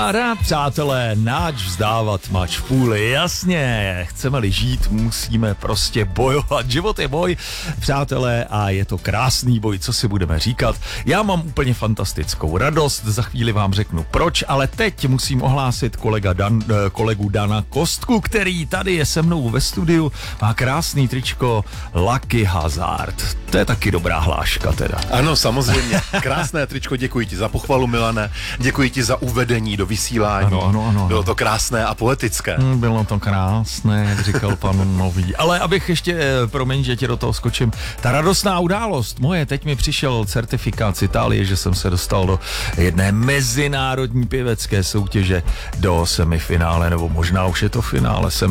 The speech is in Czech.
Rád, přátelé, náč vzdávat mač v půli, jasně, chceme-li žít, musíme prostě bojovat, život je boj, přátelé, a je to krásný boj, co si budeme říkat. Já mám úplně fantastickou radost, za chvíli vám řeknu proč, ale teď musím ohlásit kolegu Dana Kostku, který tady je se mnou ve studiu, má krásný tričko Lucky Hazard, to je taky dobrá hláška teda. Ano, samozřejmě, krásné tričko, děkuji ti za pochvalu, Milane, děkuji ti za uvedení do vysílání. Ano. Bylo to krásné a poetické. Bylo to krásné, jak říkal pan Nový. Ale abych ještě, promiň, že tě do toho skočím, ta radostná událost moje, teď mi přišel certifikát z Itálie, že jsem se dostal do jedné mezinárodní pěvecké soutěže do semifinále, nebo možná už je to finále.